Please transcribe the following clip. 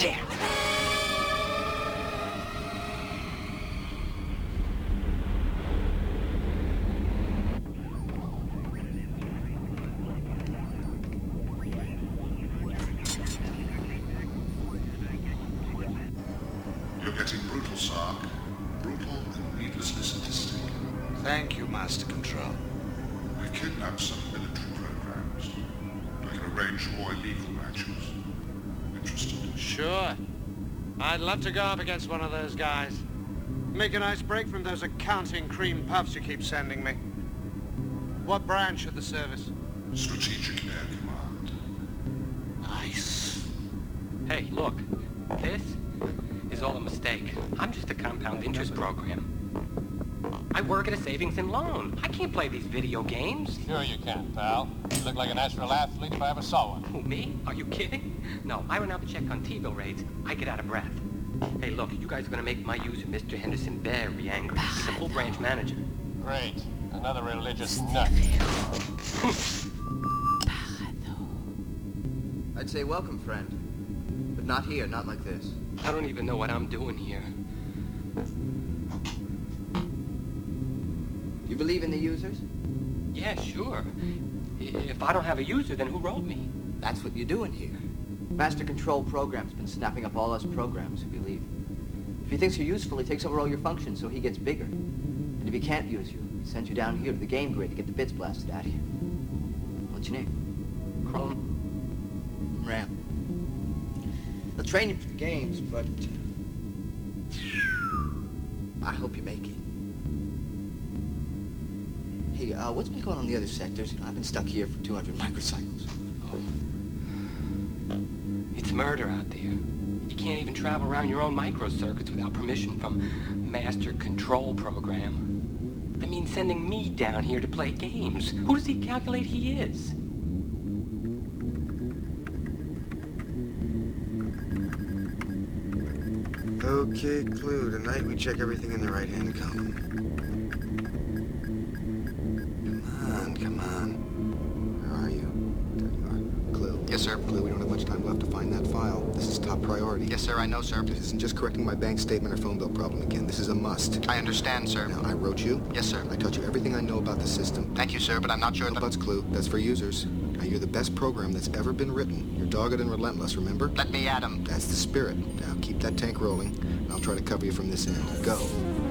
chance. You're getting brutal, Sark. Brutal and needlessly sadistic. Thank you, Master Control. We kidnapped some military programs. I can arrange more illegal matches. Interested? Sure. I'd love to go up against one of those guys. Make a nice break from those accounting cream puffs you keep sending me. What branch of the service? Strategic Air Command. Nice. Hey, look. This is all a mistake. I'm just a compound interest program. I work at a savings and loan. I can't play these video games. Sure you can, pal. You look like a natural athlete if I ever saw one. Who, me? Are you kidding? No, I went out to check on T-bill rates. I get out of breath. Hey, look, you guys are gonna make my user, Mr. Henderson, very angry. He's a full branch manager. Great. Another religious nut. I'd say welcome, friend. But not here, not like this. I don't even know what I'm doing here. You believe in the users? Yeah, sure. If I don't have a user, then who wrote me? That's what you're doing here. Master Control Program's been snapping up all us programs, if you leave. If he thinks you're useful, he takes over all your functions so he gets bigger. And if he can't use you, he sends you down here to the game grid to get the bits blasted out of you. What's your name? Chrome. Ram. They'll train you for the games, but I hope you make it. Hey, what's been going on in the other sectors? You know, I've been stuck here for 200 microcycles. It's murder out there. You can't even travel around your own microcircuits without permission from Master Control Program. That means sending me down here to play games. Who does he calculate he is? Okay, Clue. Tonight we check everything in the right-hand column. Come on. Where are you? There you are. Clue. Yes, sir. Clue, we don't have much time left to find that file. This is top priority. Yes, sir, I know, sir. This isn't just correcting my bank statement or phone bill problem again. This is a must. I understand, sir. Now, I wrote you. Yes, sir. I taught you everything I know about the system. Thank you, sir, but I'm not sure No that... buts, Clue. That's for users. Now, you're the best program that's ever been written. You're dogged and relentless, remember? Let me at him. That's the spirit. Now, keep that tank rolling, and I'll try to cover you from this end. Go.